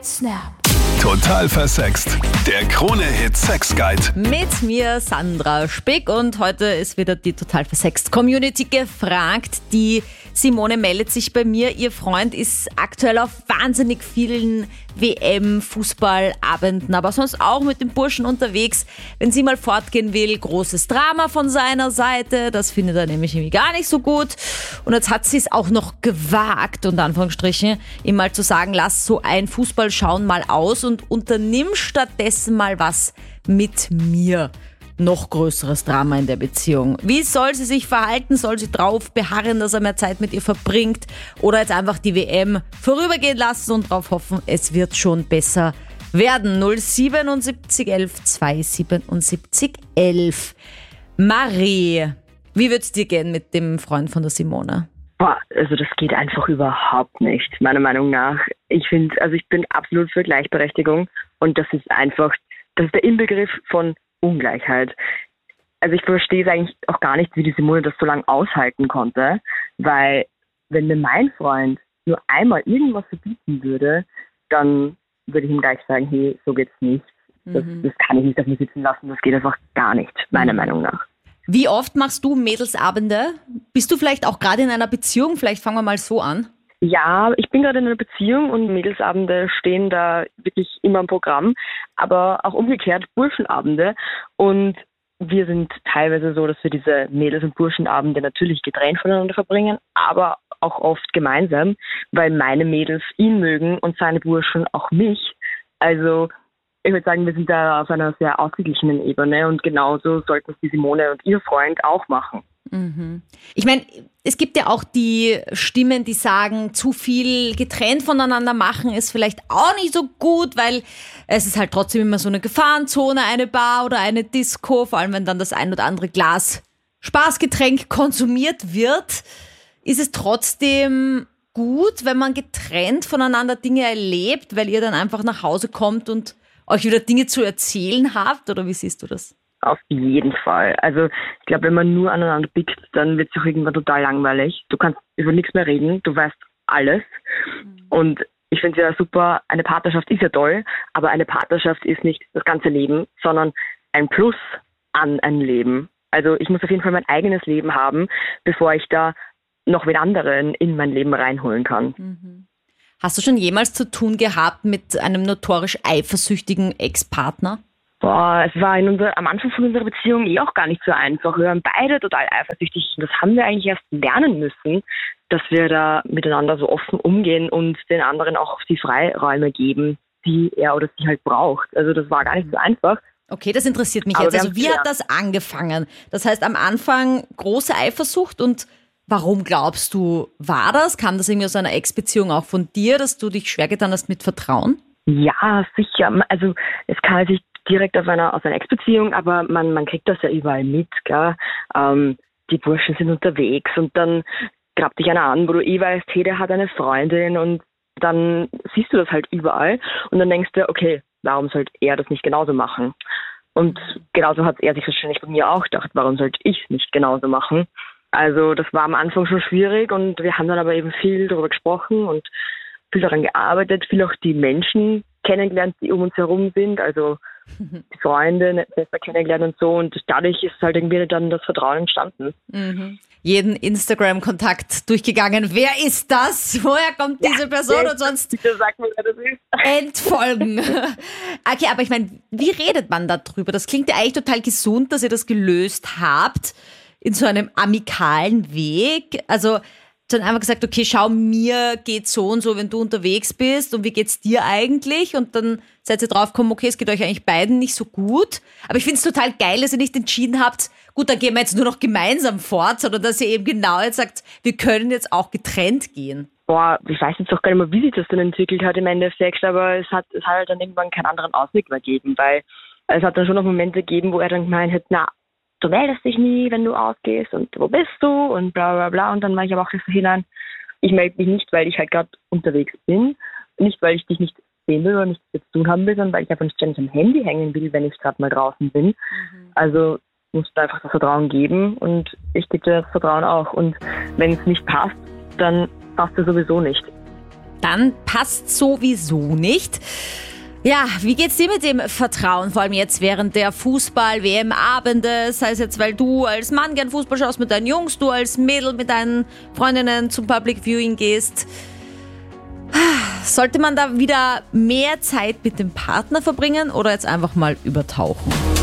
Hit Snap. Total versext. Der Krone-Hit Sex Guide. Mit mir Sandra Spick und heute ist wieder die Total versext Community gefragt. Die Simone meldet sich bei mir. Ihr Freund ist aktuell auf wahnsinnig vielen WM-Fußballabenden, aber sonst auch mit den Burschen unterwegs. Wenn sie mal fortgehen will, großes Drama von seiner Seite. Das findet er nämlich irgendwie gar nicht so gut. Und jetzt hat sie es auch noch gewagt, unter Anführungsstrichen, ihm mal zu sagen, lass so ein Fußballschauen mal aus und unternimm stattdessen mal was mit mir. Noch größeres Drama in der Beziehung. Wie soll sie sich verhalten? Soll sie drauf beharren, dass er mehr Zeit mit ihr verbringt? Oder jetzt einfach die WM vorübergehen lassen und darauf hoffen, es wird schon besser werden? 077 11 277 11. Marie, wie würde es dir gehen mit dem Freund von der Simone? Also das geht einfach überhaupt nicht, meiner Meinung nach. Ich bin absolut für Gleichberechtigung und das ist der Inbegriff von Ungleichheit. Also ich verstehe es eigentlich auch gar nicht, wie die Simone das so lange aushalten konnte, weil wenn mir mein Freund nur einmal irgendwas verbieten würde, dann würde ich ihm gleich sagen, hey, so geht's nicht. Das kann ich nicht auf mir sitzen lassen, das geht einfach gar nicht, meiner Meinung nach. Wie oft machst du Mädelsabende? Bist du vielleicht auch gerade in einer Beziehung? Vielleicht fangen wir mal so an. Ja, ich bin gerade in einer Beziehung und Mädelsabende stehen da wirklich immer im Programm, aber auch umgekehrt Burschenabende. Und wir sind teilweise so, dass wir diese Mädels- und Burschenabende natürlich getrennt voneinander verbringen, aber auch oft gemeinsam, weil meine Mädels ihn mögen und seine Burschen auch mich. Also ich würde sagen, wir sind da auf einer sehr ausgeglichenen Ebene und genauso sollten es die Simone und ihr Freund auch machen. Ich meine, es gibt ja auch die Stimmen, die sagen, zu viel getrennt voneinander machen ist vielleicht auch nicht so gut, weil es ist halt trotzdem immer so eine Gefahrenzone, eine Bar oder eine Disco, vor allem wenn dann das ein oder andere Glas Spaßgetränk konsumiert wird. Ist es trotzdem gut, wenn man getrennt voneinander Dinge erlebt, weil ihr dann einfach nach Hause kommt und euch wieder Dinge zu erzählen habt, oder wie siehst du das? Auf jeden Fall. Also ich glaube, wenn man nur aneinander pickt, dann wird es auch irgendwann total langweilig. Du kannst über nichts mehr reden, du weißt alles. Und ich finde es ja super, eine Partnerschaft ist ja toll, aber eine Partnerschaft ist nicht das ganze Leben, sondern ein Plus an ein Leben. Also ich muss auf jeden Fall mein eigenes Leben haben, bevor ich da noch wen anderen in mein Leben reinholen kann. Hast du schon jemals zu tun gehabt mit einem notorisch eifersüchtigen Ex-Partner? Es war am Anfang von unserer Beziehung auch gar nicht so einfach. Wir waren beide total eifersüchtig. Das haben wir eigentlich erst lernen müssen, dass wir da miteinander so offen umgehen und den anderen auch die Freiräume geben, die er oder sie halt braucht. Also das war gar nicht so einfach. Okay, das interessiert mich jetzt. Also wie hat das angefangen? Das heißt, am Anfang große Eifersucht und warum glaubst du, war das? Kam das irgendwie aus einer Ex-Beziehung auch von dir, dass du dich schwer getan hast mit Vertrauen? Ja, sicher. Also es kann natürlich direkt aus einer Ex-Beziehung, aber man kriegt das ja überall mit, klar. Die Burschen sind unterwegs und dann grabt dich einer an, wo du weißt, hey, der hat eine Freundin und dann siehst du das halt überall und dann denkst du, okay, warum sollte er das nicht genauso machen? Und genauso hat er sich wahrscheinlich bei mir auch gedacht, warum sollte ich es nicht genauso machen? Also das war am Anfang schon schwierig und wir haben dann aber eben viel darüber gesprochen und viel daran gearbeitet, viel auch die Menschen kennengelernt, die um uns herum sind, also die Freunde besser kennengelernt und so und dadurch ist halt irgendwie dann das Vertrauen entstanden. Jeden Instagram-Kontakt durchgegangen. Wer ist das? Woher kommt diese Person? Und sonst bitte sag mir, wer das ist. Entfolgen. Okay, aber ich meine, wie redet man da drüber? Das klingt ja eigentlich total gesund, dass ihr das gelöst habt in so einem amikalen Weg. Also dann einfach gesagt, okay, schau, mir geht's so und so, wenn du unterwegs bist und wie geht's dir eigentlich? Und dann seid ihr drauf gekommen, okay, es geht euch eigentlich beiden nicht so gut. Aber ich finde es total geil, dass ihr nicht entschieden habt, gut, dann gehen wir jetzt nur noch gemeinsam fort, sondern dass ihr eben genau jetzt sagt, wir können jetzt auch getrennt gehen. Ich weiß jetzt auch gar nicht mehr, wie sich das dann entwickelt hat im Endeffekt, aber es hat halt dann irgendwann keinen anderen Ausweg mehr gegeben, weil es hat dann schon noch Momente gegeben, wo er dann gemeint hat, na, du meldest dich nie, wenn du ausgehst und wo bist du und bla bla bla. Und dann war ich aber auch so hinein, ich melde mich nicht, weil ich halt gerade unterwegs bin, nicht weil ich dich nicht sehen will oder nichts zu tun haben will, sondern weil ich einfach nicht ständig am Handy hängen will, wenn ich gerade mal draußen bin. Also musst du einfach das Vertrauen geben und ich gebe dir das Vertrauen auch. Und wenn es nicht passt, dann passt es sowieso nicht. dann passt sowieso nicht. Ja, wie geht's dir mit dem Vertrauen, vor allem jetzt während der Fußball-WM-Abende, sei es jetzt, weil du als Mann gern Fußball schaust mit deinen Jungs, du als Mädel mit deinen Freundinnen zum Public Viewing gehst. Sollte man da wieder mehr Zeit mit dem Partner verbringen oder jetzt einfach mal übertauchen?